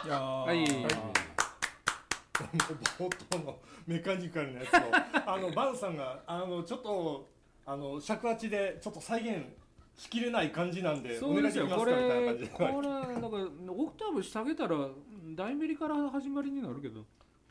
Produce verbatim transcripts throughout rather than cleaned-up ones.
いやはい、 冒頭のメカニカルなやつをあのバンさんがあのちょっとあの尺八でちょっと再現しきれない感じなんでお願いできますかみたいな感じで、 これこれなんかオクターブ下げたら大メリから始まりになるけどん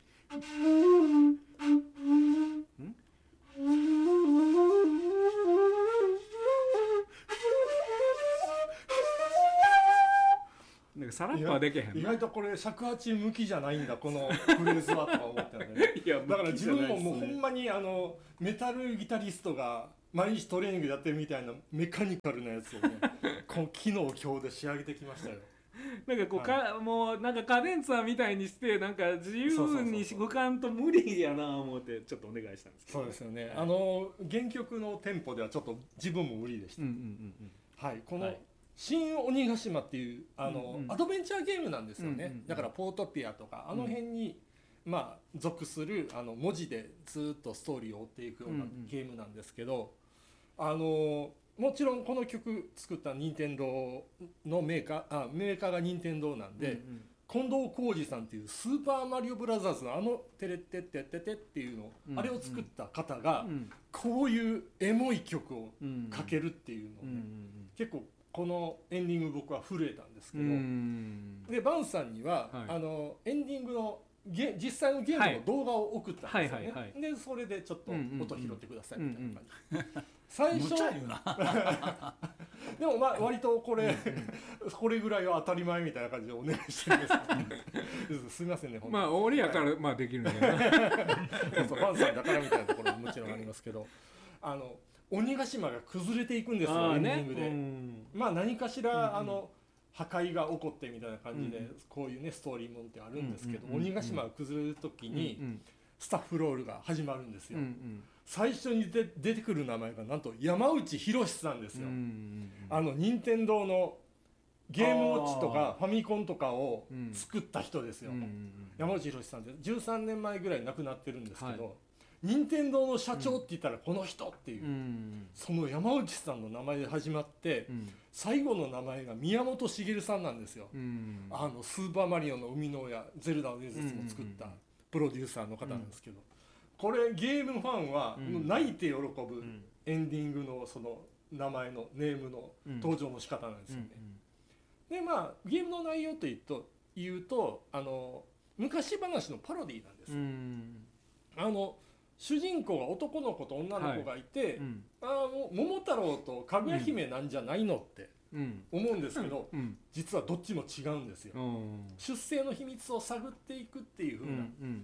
なんかさらっとはできへん。 意外とこれ尺八向きじゃないんだこのフレーズはとか思ったよねいやだから自分ももうほんまにあのメタルギタリストが毎日トレーニングやってるみたいなメカニカルなやつをねこの昨日今日で仕上げてきましたよ。 なんかこうか、はい、もうなんかカデンツァーみたいにしてなんか自由に動かんと無理やな思ってちょっとお願いしたんですけど、 そうですよね、はい、あの原曲のテンポではちょっと自分も無理でした、うんうんうんうん、はいこの、はい新鬼ヶ島っていうあの、うんうん、アドベンチャーゲームなんですよね、うんうんうん、だからポートピアとかあの辺に、うん、まあ属するあの文字でずっとストーリーを追っていくようなゲームなんですけど、うんうん、あのもちろんこの曲作った任天堂のメーカーあメーカーが任天堂なんで、うんうん、近藤浩二さんっていうスーパーマリオブラザーズのあのテレッテッテッテッテっていうの、うんうん、あれを作った方が、うん、こういうエモい曲をかけるっていうのをね、うんうんうん、結構このエンディング僕は震えたんですけど、でバンさんには、はい、あのエンディングのゲ実際のゲームの動画を送ったんですよね、はいはいはいはい、でそれでちょっと音拾ってくださいみたいな感じ、うんうん、最初でもまあ割とこれこれぐらいは当たり前みたいな感じでお願いしてるんですすみませんね本当にまあ俺やから、はい、まあできるんだけどそうそうバンさんだからみたいなところももちろんありますけどあの鬼ヶ島が崩れていくんですよエンディングで、ねうん、まあ何かしら、うんうん、あの破壊が起こってみたいな感じで、うん、こういうねストーリーもんってあるんですけど、うんうんうん、鬼ヶ島が崩れる時に、うんうん、スタッフロールが始まるんですよ、うんうん、最初にで出てくる名前がなんと山内博さんですよ、うんうんうん、あの任天堂のゲームウォッチとかファミコンとかを作った人ですよ、うんうんうん、山内博さんってじゅうさんねんまえぐらい亡くなってるんですけど、はい任天堂の社長って言ったらこの人っていう、うん、その山内さんの名前で始まって、うん、最後の名前が宮本茂さんなんですよ、うん、あのスーパーマリオの生みの親ゼルダの伝説も作ったプロデューサーの方なんですけど、これゲームファンは泣いて喜ぶエンディングのその名前のネームの登場の仕方なんですよね、でまあゲームの内容というと、言うとあの昔話のパロディなんですよ、あの主人公が男の子と女の子がいて、はいうん、あもう桃太郎とかぐや姫なんじゃないのって思うんですけど、うんうん、実はどっちも違うんですよ、うん、出生の秘密を探っていくっていう風な、うんうん、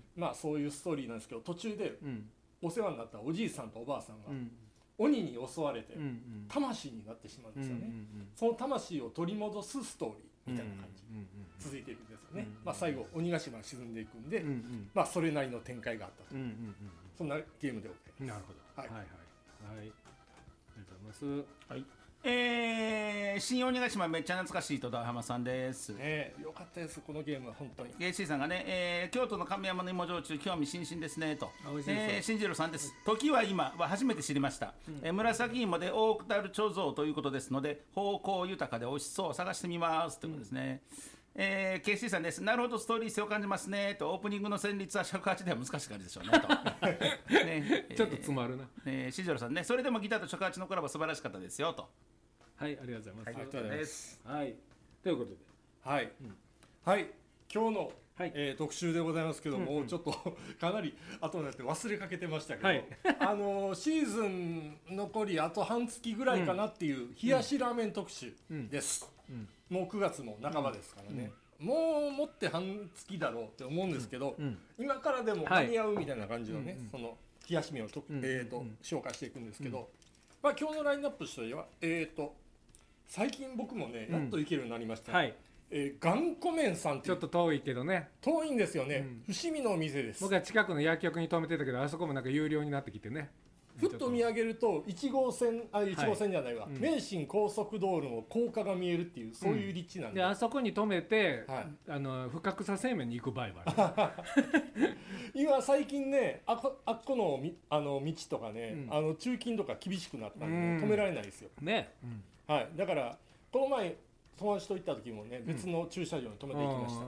まあそういうストーリーなんですけど、途中でお世話になったおじいさんとおばあさんが鬼に襲われて魂になってしまうんですよね、うんうんうん、その魂を取り戻すストーリーみたいな感じ、うんうんうん、続いていくんですよね、うんうんまあ、最後鬼ヶ島が沈んでいくんで、うんうんまあ、それなりの展開があったと、うんうんうん、そんなゲームでございます。 なるほど、はいはいはい、はい、ありがとうございます、はいえー、新鬼ヶ島めっちゃ懐かしいとダーハマさんです、 ね、よかったですこのゲームは本当に。 エーシー さんがね、えー、京都の亀山の芋焼酎興味津々ですねと、えー、新次郎さんです。時は今は初めて知りました、うんえー、紫芋でオークタル貯蔵ということですので方向豊かで美味しそうを探してみますということですね、うんえー、ケーシー さんです。なるほどストーリー性を感じますねと、オープニングの旋律は尺八では難しい感じでしょうねとね、ちょっと詰まるな、 えー、新次郎さんね、それでもギターと尺八のコラボ素晴らしかったですよと。 はい、ありがとうございます。 ありがとうございます。 はい、ということで、 はい、うん、はい、今日の、はいえー、特集でございますけども、うんうん、ちょっとかなり後になって忘れかけてましたけど、はい、あのシーズン残りあと半月ぐらいかなっていう冷やしラーメン特集です、うんうんうん、もうくがつも半ばですからね、うん、もうもって半月だろうって思うんですけど、うんうん、今からでも間に合うみたいな感じのね、はい、その冷やし麺をと、えーとうん、紹介していくんですけど、うんまあ、今日のラインナップとしては、えーと最近僕もねやっと行けるようになりました、うんはいえー、頑固麺さんってちょっと遠いけどね、 遠いんですよね、うん、伏見のお店です。 僕は近くの薬局に止めてたけど、あそこもなんか有料になってきてね、 ふっと見上げるといち号線あいち号線じゃないわ、はい、名神高速道路の高架が見えるっていうそういう立地なんで、 うん、であそこに止めて、はい、あの深草製麺に行く場合は今最近ね あ, あっこのあの道とかね、うん、あの中金とか厳しくなったんで、ね、止められないですよ、 ねうんはい、だからこの前友達と行った時もね別の駐車場に止めていきました、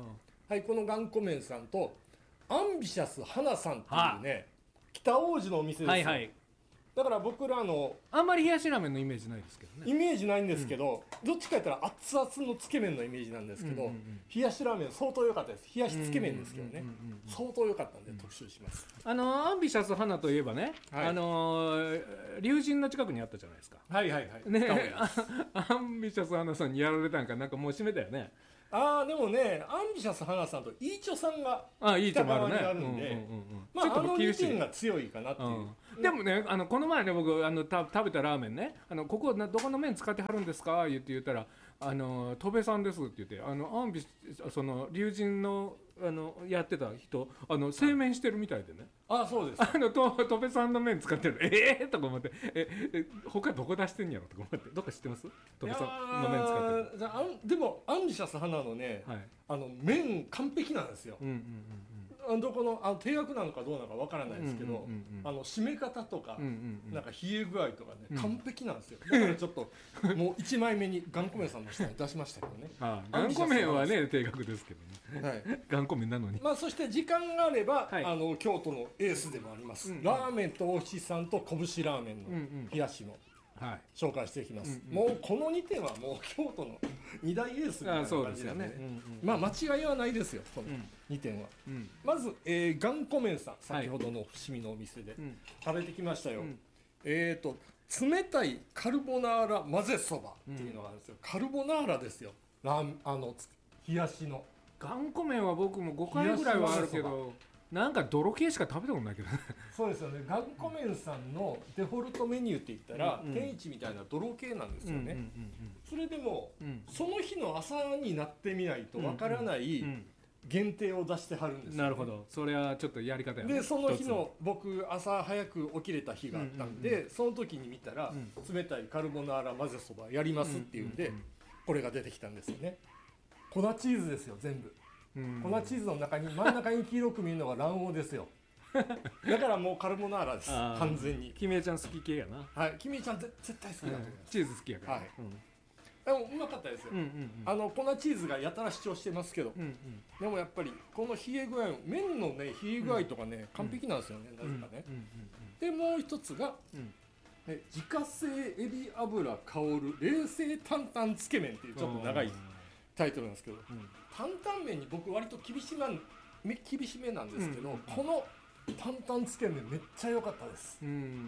はい、この頑固麺さんとアンビシャス花さんっていうね、北王子のお店ですよ。 はいはい。 だから僕らのあんまり冷やしラーメンのイメージないですけどね。 イメージないんですけど、うん、どっちか言ったら熱々のつけ麺のイメージなんですけど、うんうんうん、冷やしラーメン相当良かったです。冷やしつけ麺ですけどね、相当良かったんで特集します。 あのアンビシャス花といえばね、はい、あの龍神の近くにあったじゃないですか。 はいはいはい。 ね、アンビシャス花さんにやられたんかなんかもう閉めたよね。 ああでもね、アンビシャス花さんとイーチョさんが北側にあるんで、まああのにてんが強いかなっていう。 うん、でもね、あのこの前ね僕あのた食べたラーメンね、あのここどこの麺使ってはるんですか言って言ったら、あの戸部さんですって言って、あのアンビその龍神のあのやってた人、あの製麺してるみたいでね。 ああそうです。 あのと戸部さんの麺使ってる。ええー、とか思って、ええ他どこ出してんやろとか思って、どっか知ってます？戸部さんの麺使ってる。 じゃあでもアンビシャス花のね、はい、あの麺完璧なんですよ。うんうんうんうん、どこのあの定額なのかどうなのかわからないですけど、うんうんうんうん、あの締め方とか、うんうんうん、なんか冷え具合とかね、うん、完璧なんですよ。だからちょっともういちまいめに頑固麺さんの下に出しましたけどね。 ああ頑固麺はね定額ですけどね。はい、頑固麺なのに。 まあそして時間があれば、はい、あの京都のエースでもあります。うんうん、ラーメンとお七さんと拳ラーメンの冷やしの。はい、紹介していきます、うんうん、もうこのにてんはもう京都のに大エースみたいな感じですね。まあ間違いはないですよこのにてんは、うん、まず、えー、頑固麺さん先ほどの伏見のお店で食べてきましたよ、うん、えーと冷たいカルボナーラ混ぜそばっていうのがあるんですよ、うん、カルボナーラですよ、ラーあの冷やしの頑固麺は僕もごかいぐらいはあるけどなんか泥系しか食べたことないけどね。 そうですよね。頑固麺さんのデフォルトメニューって言ったら、うんうん、天一みたいな泥系なんですよね、うんうんうんうん、それでも、うん、その日の朝になってみないとわからない限定を出してはるんですよ、ね、 なるほど、それはちょっとやり方やね。 でその日の僕朝早く起きれた日があったんで、うんうんうん、その時に見たら、うん、冷たいカルボナーラ混ぜそばやりますっていうんで、うんうんうん、これが出てきたんですよね。粉チーズですよ全部。うん、粉チーズの中に真ん中に黄色く見るのが卵黄ですよ。だからもうカルボナーラです完全に。 キミエちゃん好き系やな。 はい、キミエちゃん絶対好きだと思います、 うん、チーズ好きやから、はい、うん、 でもうまかったですよ、うんうんうん、あの粉チーズがやたら主張してますけど、うんうん、でもやっぱりこの冷え具合、麺のね冷え具合とかね、うん、完璧なんですよね、うん、なぜかね、うんうんうん、でもう一つが、うん、え自家製エビ油香る冷製担々つけ麺っていうちょっと長いタイトルなんですけど、うん、担々麺に僕割と厳しめ厳しめなんですけど、うんうん、この担々つけ麺めっちゃ良かったです、うん、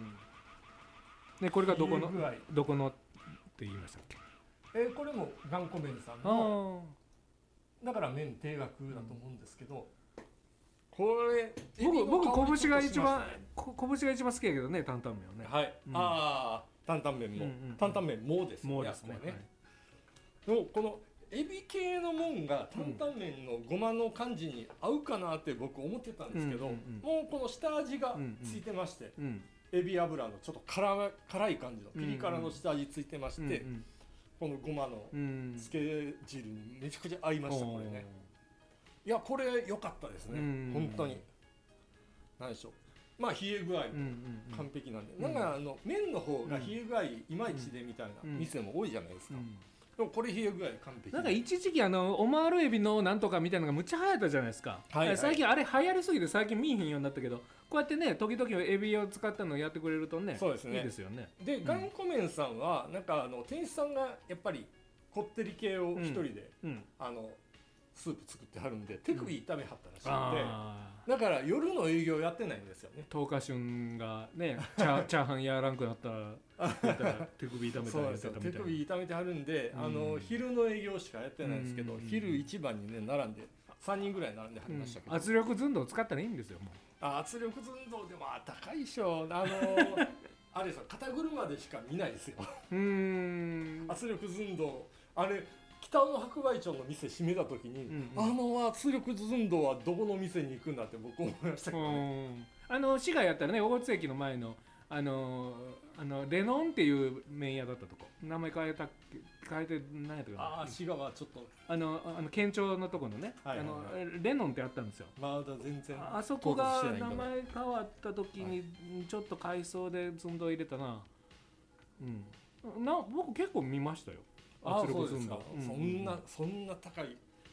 でこれがどこのどこのって言いましたっけ。 えー、これも頑固麺さんのだから麺定額だと思うんですけど、うん、これ僕僕拳が一番拳が一番好きやけどね、担々麺はね。 はい、うん、ああ担々麺も、うんうんうん、担々麺もですね。もですね。はい、のこのエビ系のもんが担々麺のごまの感じに合うかなって僕思ってたんですけど、うんうんうん、もうこの下味がついてまして、うんうん、エビ油のちょっと 辛, 辛い感じのピリ辛の下味ついてまして、うんうん、このごまのつけ汁にめちゃくちゃ合いました、これね。いやこれ良かったですね、うんうん、本当に。何でしょう、まあ冷え具合も完璧なんで、うんうんうん、なんかあの麺の方が冷え具合いまいちでみたいな店も多いじゃないですか、うんうん、でもこれ冷え具合完璧。 なんか一時期あのオマールエビのなんとかみたいなのがむっちゃ流行ったじゃないですか、はいはい、最近あれ流行りすぎて最近見えへんようになったけど、こうやってね時々エビを使ったのをやってくれるとね、そうですね、いいですよね。 で頑固麺さんはなんかあの店主さんがやっぱりこってり系を一人で、うんうん、あのスープ作ってはるんで手首痛めはったらしいんで、うん、だから夜の営業やってないんですよね。 東華春がねチャ, チャーハンやらんくなったら手首痛めたりやってたみたいな。 手首痛めてはるんで、うん、あの昼の営業しかやってないんですけど、うん、昼一番にね並んでさんにんぐらい並んではりましたけど、 うん、圧力寸胴を使ったらいいんですよ。もうあ圧力寸胴でも高いでしょ。あのあれですよ、肩車でしか見ないですよ。うーん圧力寸胴あれ北の白梅町の店閉めた時に、うんうん、あの圧力寸胴はどこの店に行くんだって僕思いましたけどね。 あの滋賀やったらね、大津駅の前のあのあのレノンっていう麺屋だったとこ、名前変えた変えて何やったかな。 ああ滋賀はちょっとあのあの県庁のとこのね、はいはいはい、あのレノンってあったんですよ。 まだ全然あ, あそこが名前変わった時にちょっと改装で寸胴入れたな。うん。な僕結構見ましたよ。 ああそうですか、うん、そんなそんな高い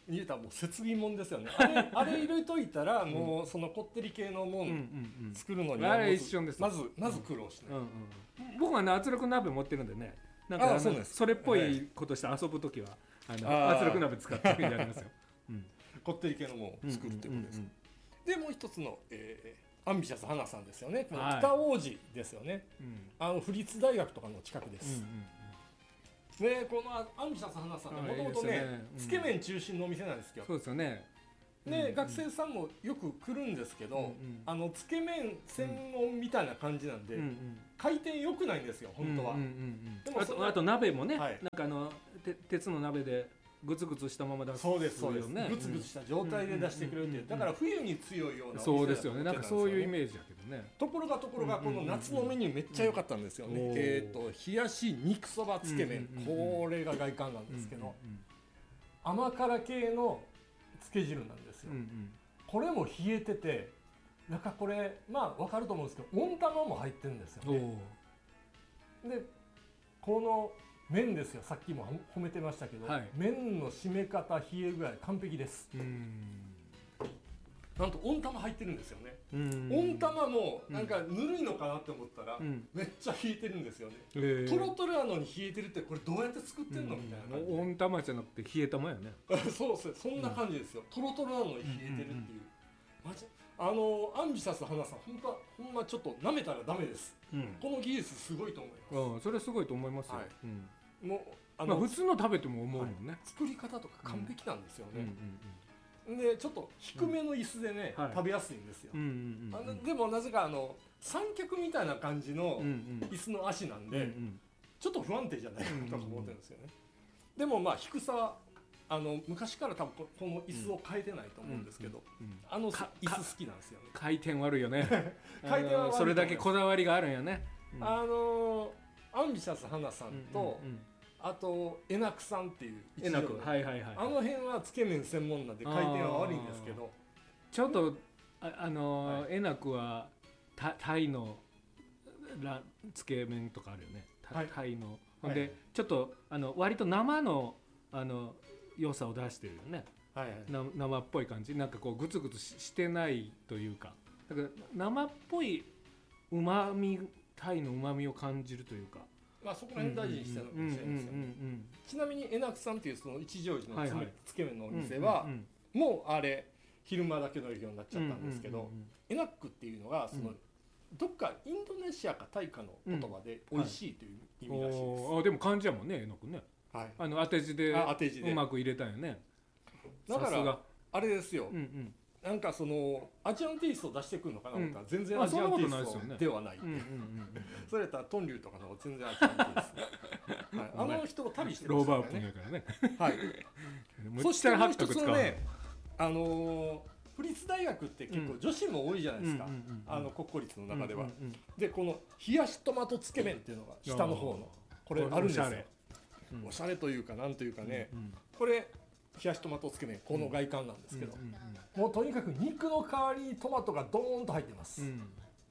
言うたらもう設備もんですよね。あれあれ入れといたらもうそのこってり系のもん作るのにはあれ一瞬ですまずまず苦労しない、 うんうんうん、僕はね圧力鍋持ってるんでね、なんかあの そ, それっぽいことして遊ぶときは、はい、あの圧力鍋使ってるんでありますよ、うん、 こってり系のもんを作るってことです、うんうんうんうん、でもう一つの、えー、アンビシャス花さんですよね。この北王子ですよね、はい、あの府立大学とかの近くです、うんうんね、このアンビシャス花さんってもともとねつけ麺中心のお店なんですよ。 そうですよね。 で、うんうん、学生さんもよく来るんですけど、うんうん、あのつけ麺専門みたいな感じなんで、うんうん、回転良くないんですよ本当は、うんうんうん、 でもあと、あと鍋もね、はい、なんかあのて鉄の鍋でグツグツしたまま出す、 そうですそうです、ね、グツグツした状態で出してくれるっていう、だから冬に強いようなそうですよね。なんかそういうイメージだけどね。 ところがところがこの夏のメニューめっちゃ良かったんですよね、うんうんうん、えーと冷やし肉そばつけ麺、うんうんうん、これが外観なんですけど、うんうんうん、甘辛系のつけ汁なんですよ、うんうん、これも冷えてて、なんかこれまあ分かると思うんですけど温玉も入ってるんですよね。でこの麺ですよ、さっきも褒めてましたけど、はい、麺の締め方冷え具合完璧です。うん、なんと温玉入ってるんですよね。温玉もなんかぬるいのかなって思ったら、うん、めっちゃ冷えてるんですよね、えー、トロトロなのに冷えてるってこれどうやって作ってんの、うん、みたいな感じで。 温玉じゃなくて冷え玉やねそうです、そんな感じですよ、うん、トロトロなのに冷えてるっていう、うんうんうん、マジあのアンビシャス花さん本当はほんまちょっと舐めたらダメです、うん、この技術すごいと思います。 ああ、それすごいと思いますよ、はい、うん、もうあの、まあ、普通の食べても思うもんね、はい、 作り方とか完璧なんですよね、うんうんうん、でちょっと低めの椅子でね、うんはい、食べやすいんですよ、うんうんうんうん、あのでもなぜかあの三脚みたいな感じの椅子の足なんで、うんうん、ちょっと不安定じゃないかと思ってるんですよね、うんうんうん、でもまあ低さはあの昔から多分この椅子を変えてないと思うんですけど、うんうんうん、あの椅子好きなんですよね。 回転悪いよね回転は悪いそれだけこだわりがあるんよね、 うん、あのアンビシャス花さんと、うんうんうん、あとエナクさんっていうエナク、はいはいはい、 あの辺はつけ麺専門なんで回転は悪いんですけど、 ちょっと あ, あのーはい、エナクはタイのラつけ麺とかあるよね、タ, はい、タイの、ほんで、はい、ちょっとあの割と生のあの良さを出してるよね、はいはい、な生っぽい感じ、なんかこうグツグツ し, してないというか、だから生っぽいうまみ、タイのうまみを感じるというか、 まあ、そこら辺大事にしてるのかもしれないですよね。ちなみにエナクさんっていうその一乗寺の つ,、はいはい、つけ麺のお店は、うんうんうん、もうあれ昼間だけの営業になっちゃったんですけど、うんうんうんうん、エナクっていうのがその、うん、どっかインドネシアかタイかの言葉で美味しいという意味らしいです、うんはい、 あでも漢字やもんね、エナクね、はい、あの当て字でうまく入れたんよね。 だからあれですよ、うんうん、なんかそのアジアンテイストを出してくるのかなと思ったら、うん、全然アジアンテイストではない。それやったらトンリュウとかの全然アジアンテイスト、はい、あの人を旅してましたからね。ローバープンやからねはいそしてもう一つのね、あのー、府立大学って結構女子も多いじゃないですか、あの国公立の中では、うんうんうん、でこの冷やしトマトつけ麺っていうのが下の方のこれあるんですよ。おしゃれというかなんというかね、うんうん、これ冷やしトマトつけ麺、この外観なんですけど、うんうんうんうん、もうとにかく肉の代わりにトマトがドーンと入ってます、うん、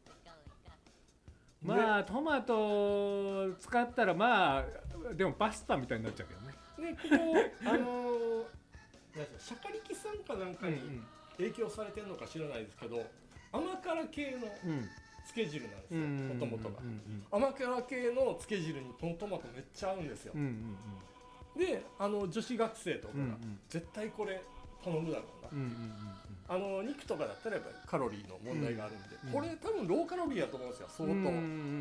まあトマト使ったらまあでもパスタみたいになっちゃうけどね。 でここあのー、シャカリキさんかなんかに影響されてるのか知らないですけど、甘辛系のつけ汁なんですよ、もともとが。甘辛系のつけ汁にこのトマトめっちゃ合うんですよ、うんうんうん、であの女子学生とかが、うんうん、絶対これ頼むだろうな、うんうんうん、あの肉とかだったらやっぱりカロリーの問題があるんで、うん、これ多分ローカロリーだと思うんですよ相当、うん、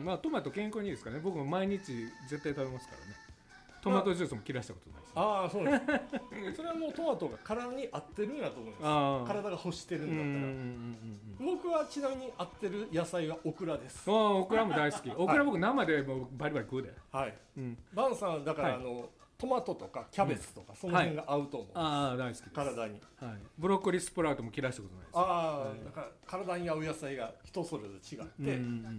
まあ、トマト健康にいいですからね。僕も毎日絶対食べますからね。トマトジュースも切らしたことないです、ね、 ああそうですそれはもうトマトが体に合ってるんやと思います。体が欲してるんだったら、うんうんうんうん、僕はちなみに合ってる野菜はオクラです。 あオクラも大好きオクラ僕生でもうバリバリ食うで、 はい、うん、バンさんだから、はい、あのトマトとかキャベツとか、うん、その辺が合うと思う、 はい、ああ大好きです体に、 はい、ブロッコリースプラウトも切らしたことないです。 ああ、はい、だから体に合う野菜が人それぞれ違って、うんうんうん、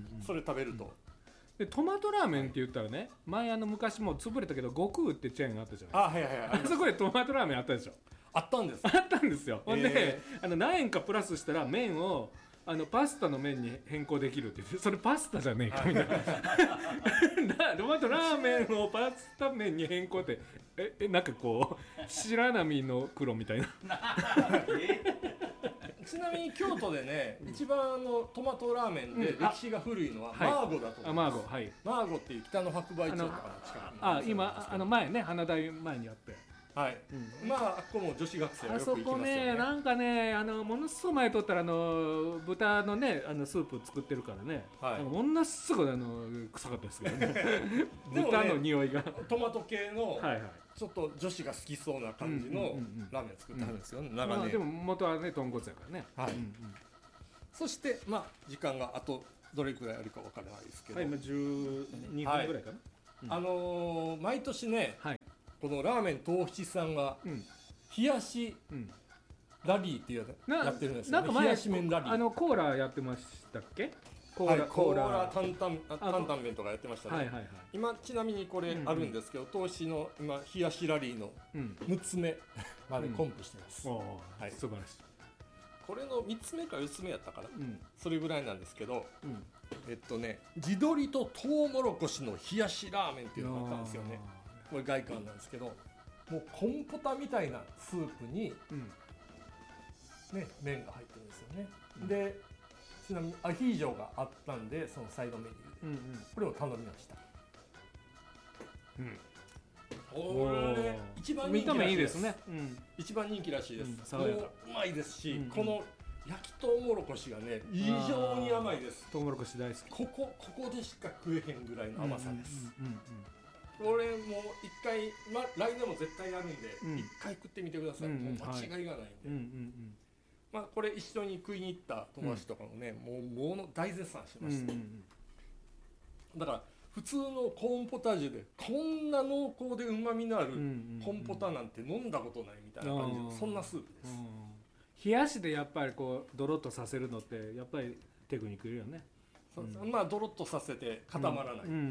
それ食べると、うんでトマトラーメンって言ったらね、前あの昔もう潰れたけど悟空ってチェーンがあったじゃないですか。あ、はいはいはい、あそこでトマトラーメンあったでしょ。 あったんですあったんですよ、えー、ほんであの何円かプラスしたら麺をあのパスタの麺に変更できるって言って、それパスタじゃねえかみたいなトマトラーメンをパスタ麺に変更ってええなんかこう白波の黒みたいなちなみに京都でね、一番あのトマトラーメンで歴史が古いのははいマーゴだと思います。 あマーゴはいマーゴっていう北の白梅町とかの近くにあ今あの前ね花台前にあってはい、うん、まああっこも女子学生はよく行きますよね。 あそこねなんかねあのものすごい前取ったらあの豚のねあのスープ作ってるからね、はい、ものすごいあの臭かったですけどね豚の匂いが、ね、 トマト系の、はいはい、ちょっと女子が好きそうな感じのラーメン作ってはるんですよ、ね、うんうんうん、長年、まあ、 でも元はね豚骨やからね、はい、うんうん、 そしてまあ時間があとどれくらいあるかわからないですけど、 はい、今じゅうにふんぐらいかな、はい、 うん、あのー、毎年ね、はい、このラーメン東七さんが冷やしラリーっていうのやってるんですよね。なんか前冷やし麺ラリーあのコーラやってましたっけ？コーラ、 はい、コーラ担々担々麺とかやってましたね、はいはいはい、今ちなみにこれあるんですけど、東七の今冷やしラリーのむつめまでコンプしてます、うん、 はい、素晴らしい。 これのみっつめかよっつめやったかな、うん、それぐらいなんですけど、うん、えっとね地鶏とトウモロコシの冷やしラーメンっていうのがあったんですよね。これ外観なんですけど、もうコンポタみたいなスープに、うん、ね、麺が入ってるんですよね、うん、でちなみにアヒージョがあったんでそのサイドメニューで、うんうん、これを頼みました、うん、これ、ね、一番人気らしいです。 見た目いいですね、うん、 一番人気らしいです、うん、もううまいですし、うんうん、この焼きとうもろこしがね異常に甘いです。 とうもろこし大好き。 ここここでしか食えへんぐらいの甘さです、うんうんうんうん、これもう一回、ま、来年も絶対やるんで一、うん、回食ってみてください、うんうん、もう間違いがないんで、はい、うんうんうん、まあ、これ一緒に食いに行った友達とかもね、うん、もうもう大絶賛しました、うんうんうん、だから普通のコーンポタージュでこんな濃厚でうまみのあるコーンポタなんて飲んだことないみたいな感じの、うんうん、そんなスープです、うん、 冷やしでやっぱりこうドロッとさせるのってやっぱりテクニックいるよね。 そうです、うん、まあドロッとさせて固まらない、うんうんうんうん、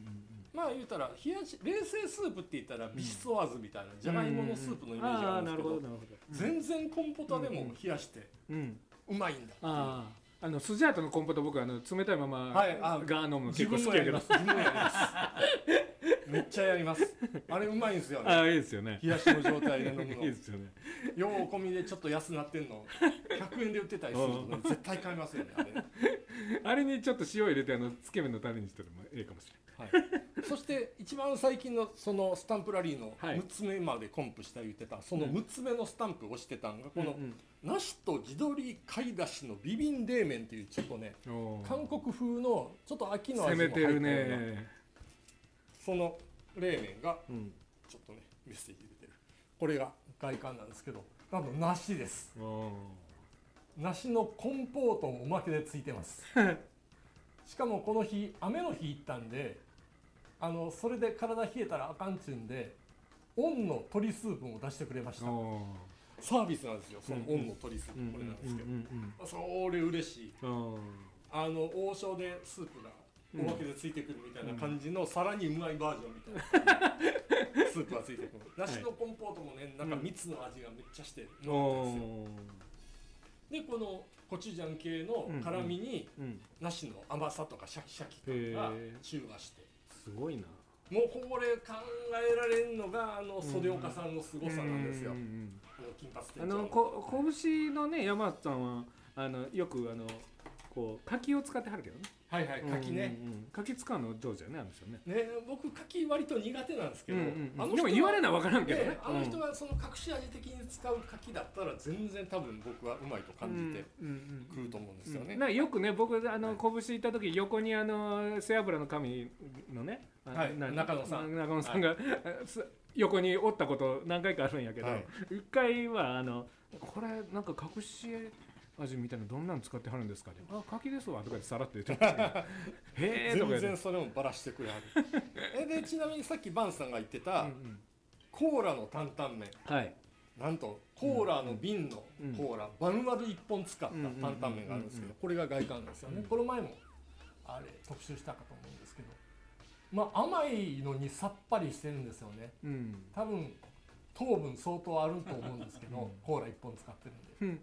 まあ言うたら冷やし冷製スープって言ったらビシソワーズみたいなじゃがいものスープのイメージがあるんですけど、全然コンポタでも冷やしてうまいんだ、うんうん、 ああのスジャータのコンポタ僕あの冷たいままガー飲む結構好きやけど、 自分もやりますめっちゃやります。あれうまいんですよね。 ああいいですよね。 冷やしの状態で飲むの。 いいですよね。 よう込みでちょっと安なってんのひゃくえんで売ってたりすると絶対買いますよね。あれあれにちょっと塩入れてあのつけ麺のタレにしてもいいかもしれない。 はい、そして一番最近のそのスタンプラリーのむつめまでコンプした言ってた、はい、そのむつめのスタンプを押してたんがこの、うんうん梨と地鶏貝だしのビビン冷麺っていうちょっとね韓国風のちょっと秋の味も入ってるようなその冷麺がちょっとねメッセージ出てる。これが外観なんですけど多分梨です。梨のコンポートもおまけでついてますしかもこの日雨の日行ったんであのそれで体冷えたらあかんっちゅうんでオンの鶏スープも出してくれました。サービスなんですよ、そのオンの鶏スープこれなんですけど、それ嬉しい。あの王将でスープがおまけでついてくるみたいな感じの、さらにうまいバージョンみたいなスープがついてくる。梨のコンポートもね、なんか蜜の味がめっちゃしてるんですよ。でこのコチュジャン系の辛みに梨の甘さとかシャキシャキ感が中和して、 すごいな。 もうこれ考えられるのがあの袖岡さんの凄さなんですよ。金髪店長のあのこ拳のね山内さんはあのよくあのこう柿を使ってはるけどね。 はいはい、柿ね、 うんうん、柿使うの上手やねあの人ね。 ね、僕柿割と苦手なんですけど、うんうんうん、 あの人でも言われな分からんけどね。 ねあの人がその隠し味的に使う柿だったら全然多分僕はうまいと感じて食うと思うんですよね。 うんうんうん、よくね僕あの拳行った時横にあの背脂の神のね、 はい、中野さん中野さんが、はい、横におったこと何回かあるんやけど、はい、一回はあのこれなんか隠し味みたいなどんなの使ってはるんですかね。あ、柿ですわとかでさらって言ってへえとか全然それもバラしてくれはるえでちなみにさっきバンさんが言ってた、うんうん、コーラの担々麺、はい、なんとコーラの瓶のコーラ、うん、バンワルいっぽん使った担々麺があるんですけど、これが外観なんですよね、うん、この前もあれ特集したかと思うんですけど、まあ甘いのにさっぱりしてるんですよね、うん、多分糖分相当あると思うんですけど、うん、コーラいっぽん使ってるんで、うん、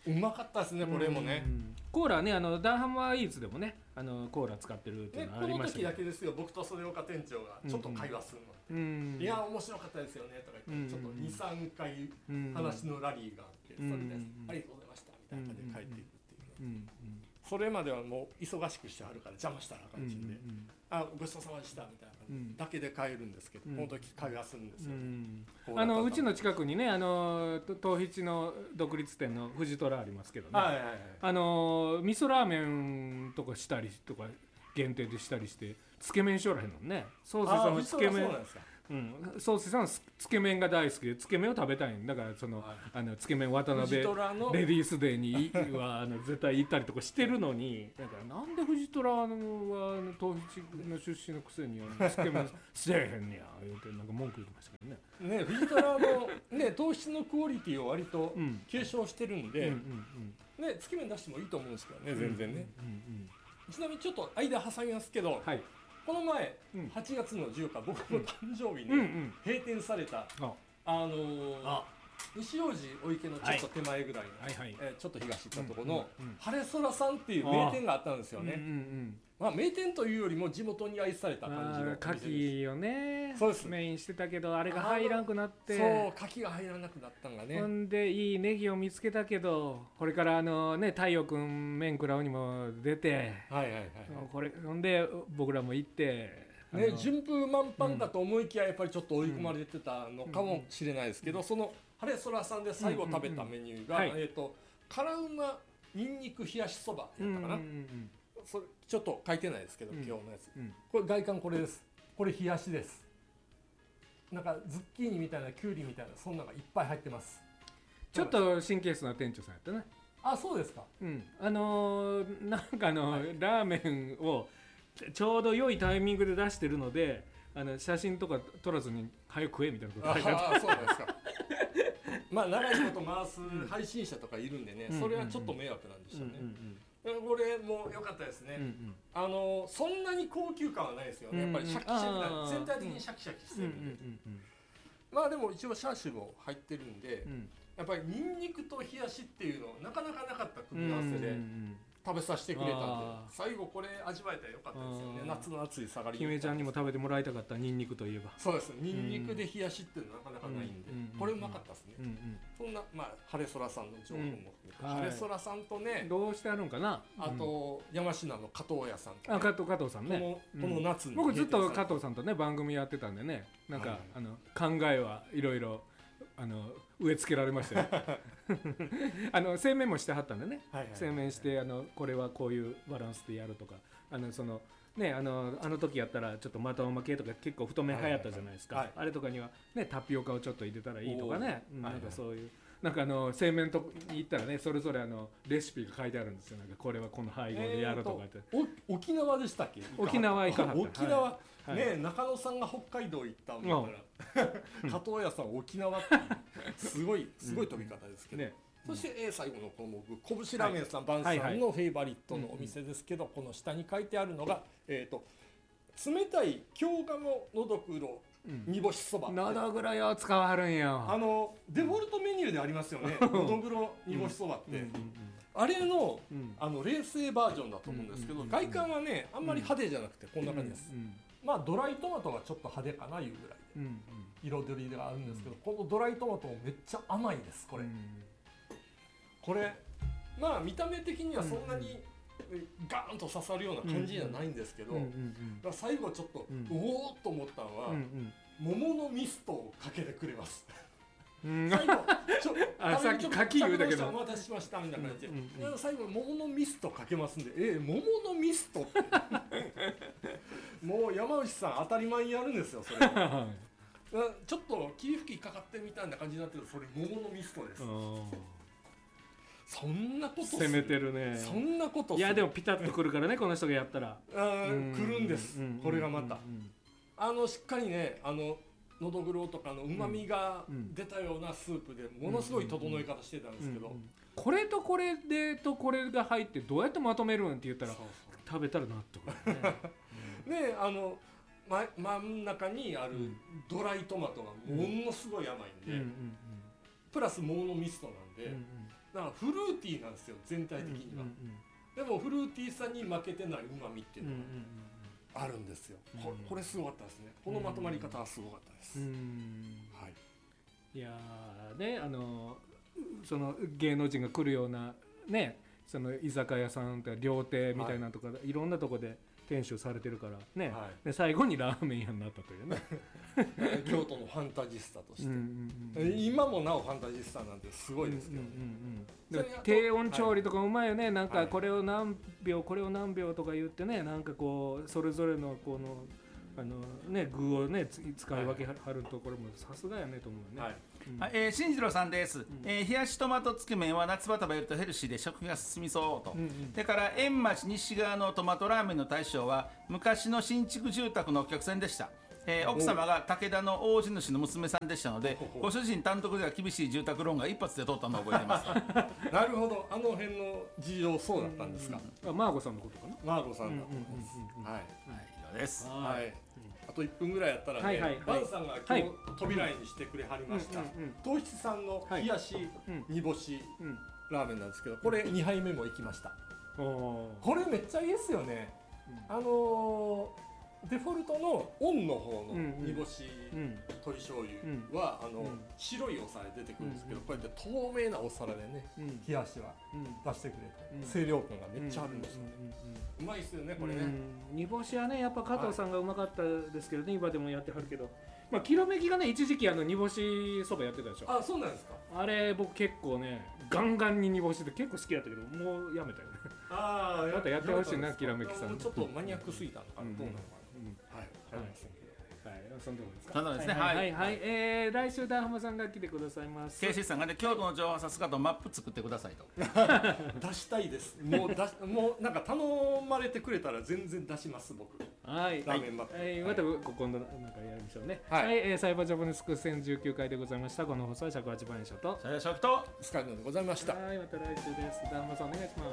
うまかったですねこれもね、 うんうん、コーラねあのダンハマーイーツでもねあのコーラ使ってるっていうのはありましたけど、 ね、この時だけですよ僕と袖岡店長がちょっと会話するの、うんうん、いや面白かったですよねとか言って、うんうん、ちょっと にさんかい話のラリーがあって、うんうん、それで、うんうん、ありがとうございましたみたいな感じで帰っていくっていうね、うんうん、それまではもう忙しくしてはるから邪魔したら感じで、うんうん、あごちそうさまでしたみたいな感じだけで帰るんですけど、うん、この時会話するんですよ、ね、 うん、あのうちの近くにねあの東吉の独立店の藤虎ありますけどね、はいはいはい、あの味噌ラーメンとかしたりとか限定でしたりしてつけ麺しょらへんのね。ソーセさんはつけ麺うん、ソーセさんはつけ麺が大好きでつけ麺を食べたいんだからその、はい、あのつけ麺渡辺レディースデーにはあの絶対行ったりとかしてるのにだからなんで藤虎は東吉の出身のくせにつけ麺せえへんねや言うてなんか文句言ってましたけどね。 ね藤虎のね東吉のクオリティを割と継承してるんで、うんうんうん、ねつけ麺出してもいいと思うんですけどね全然ね。うんうんうんうん、ちなみにちょっと間挟みますけど。はいこの前、うん、はちがつのじゅうにち僕の誕生日に閉店された、うんうん、あのー、あ西大路お池のちょっと手前ぐらいの、はいはいはいえー、ちょっと東行ったところの、うんうん、晴れ空さんっていう名店があったんですよね、うんうんうんまあ、名店というよりも地元に愛された感じの牡蠣をねそうですメインしてたけどあれが入らなくなってそう牡蠣が入らなくなったんがねほんでいいネギを見つけたけどこれからあのね太陽くん麺食らうにも出てはいはいはいこれほんで僕らも行ってね、順風満帆だと思いきややっぱりちょっと追い込まれてたのかもしれないですけど、うん、その晴れ空さんで最後食べたメニューが、うんうんうん、えーと辛うまにんにく冷やしそばやったかな、うんうんうん、それちょっと書いてないですけど、うん、今日のやつ、うん、これ外観これですこれ冷やしですなんかズッキーニみたいなキュウリみたいなそんなのがいっぱい入ってますちょっと神経質な店長さんやったねあそうですか、 うん、あのー、なんかの、はい、ラーメンをちょうど良いタイミングで出してるのであの写真とか撮らずに早く食えみたいなこと書いてあったあそうですかまあ長いこと回す配信者とかいるんでね、うん、それはちょっと迷惑なんでしたね、うんうんうん、これも良かったですね、うんうん、あのそんなに高級感はないですよねやっぱりシャキシャキな全体的にシャキシャキしてるんで、うんうんうんうん、まあでも一応シャーシューも入ってるんで、うん、やっぱりニンニクと冷やしっていうのなかなかなかった組み合わせで、うんうんうん食べさせてくれたんで最後これ味わえたらよかったですよね夏の暑い下がり姫ちゃんにも食べてもらいたかったニンニクといえばそうですニンニクで冷やしっていうのはなかなかないんで、うん、これうまかったですね、うんうん、そんな、まあ、晴れ空さんの情報も含めて、うん、晴れ空さんとねどうしてあるんかなあと、うん、山科の加藤屋さんと、 ね、あ加藤加藤さんねこの、この夏に僕ずっと加藤さんとね番組やってたんでねなんか、はい、あの考えはいろいろあの植え付けられましたよあの製麺もしてはったんでね、はいはいはいはい、製麺してあのこれはこういうバランスでやるとかあのそのねあのあの時やったらちょっとまたおまけとか結構太麺流行ったじゃないですか、はいはいはい、あれとかにはねタピオカをちょっと入れたらいいとかね、うん、なんかそういう、はいはい、なんかあの製麺とに行ったらねそれぞれあのレシピが書いてあるんですよなんかこれはこの配合でやるとかって、 えー、と沖縄でしたっけ沖縄行かはった沖縄、はいはい、ね中野さんが北海道行ったんだから加藤屋さん沖縄ってすごいすごい飛び方ですけど、うんね、そして、えー、最後の項目こぶしラーメンさん、はい、バンさんのフェイバリットのお店ですけど、はいはい、この下に書いてあるのが、えー、と冷たい京鴨のどぐろ煮干しそば、 のどぐろよ使わはるんよあのデフォルトメニューでありますよねのどぐろ煮干しそばって、うんうんうんうん、あれ の,、うん、あの冷製バージョンだと思うんですけど、うんうんうん、外観はねあんまり派手じゃなくてこんな感じです、うんうんうん、まあドライトマトがちょっと派手かないうぐらいで、うんうん、彩りがあるんですけど、うん、このドライトマトもめっちゃ甘いですこれ、うん、これまあ見た目的にはそんなに、うんうん、ガーンと刺さるような感じじゃないんですけど、うんうんうん、だから最後ちょっと、うん、おおっと思ったのは、うんうん、桃のミストをかけてくれます最後ちょあさっき柿言うだけどお待たせしましたみたいな感じで、うんうんうん、最後桃のミストかけますんでえー、桃のミストってもう山内さん当たり前にやるんですよそれちょっと霧吹きかかってみたいな感じになってるそれ桃のミストですそんなことする攻めてるねそんなことするいやでもピタッとくるからねこの人がやったらあ来るんです、うんうん、これがまた、うんうん、あのしっかりねあののどぐろとかのうまみが出たようなスープでものすごい整え方してたんですけど、うんうんうん、 これとこれでとこれが入ってどうやってまとめるんって言ったらそうそう食べたら納得だねであの、ま、真ん中にあるドライトマトがものすごい甘いんで、うんうんうん、プラス桃のミストなんで、うんうん、 だからフルーティーなんですよ全体的には、うんうんうん、でもフルーティーさに負けてないうまみっていうのがあるんですよ、うんうんうん、こ, これすごかったですね。このまとまり方はすごかったです、うんうんはい、いやねあのその芸能人が来るようなねその居酒屋さんとか料亭みたいなとか、はい、いろんなとこで店主されてるからね、はい、で最後にラーメン屋になったというね京都のファンタジスタとして、うんうんうん、今もなおファンタジスタなんてすごいですけどね、 うんうんうん、低温調理とかうまいよね、はい、なんかこれを何秒、はい、これを何秒とか言ってねなんかこうそれぞれのこのあのね具をね使い分けはるところもさすがやねと思うね、はいうん、えー、進次郎さんです、うんえー、冷やしトマトつけ麺は夏場食べるとヘルシーで食が進みそうと、うんうん、だから円町西側のトマトラーメンの大将は昔の新築住宅のお客さんでした、えー、奥様が武田の大地主の娘さんでしたのでご主人単独では厳しい住宅ローンが一発で通ったのを覚えていますなるほど、あの辺の事情そうだったんですか、 うんうん、マーゴさんのことかな、 マーゴさんだと思います、はい、はい、 以上です、 はい、あといっぷんぐらいやったらね、はいはいはい、バンさんが今日扉にしてくれはりました、はい、糖質さんの冷やし煮干しラーメンなんですけど、これにはいめも行きました、うん、これめっちゃいいですよね、うん、あのーデフォルトのオンの方の煮干し鶏醤油は、うんうん、あの、うん、白いお皿で出てくるんですけど、うん、こうやって透明なお皿でね、うん、冷やしは出してくれて、うん、清涼感がめっちゃあるんですよね、うん、うまいですよねこれね、 うん、煮干しはねやっぱ加藤さんがうまかったですけどね、はい、今でもやってはるけど、まあ、きらめきがね一時期あの煮干しそばやってたでしょ。 あ、そうなんですか。あれ僕結構ねガンガンに煮干しで結構好きだったけどもうやめたよね。 ああまたやってほしいなきらめきさん。 ちょっとマニアックすぎたのかな、うん、どうなのかな、うん、はい、わかりませんけど、 はい、そのところですか。 そうですね、 はい、はいはい、えー、来週ダーハマさんが来てくださいます。 ケイシーさんがね、京都の情報さすがとマップ作ってくださいと出したいです。もうだもうなんか頼まれてくれたら全然出します僕。 はい、 ラーメンマップ、 はい、また今度なんかやりましょうね。はい、はい、えー、サイバージャパネスクせんじゅうきゅうかいでございました。この放送はひゃくはちばんしょとシャイショキとスカイノでございました。 はい、また来週です。ダーハマさんお願いします。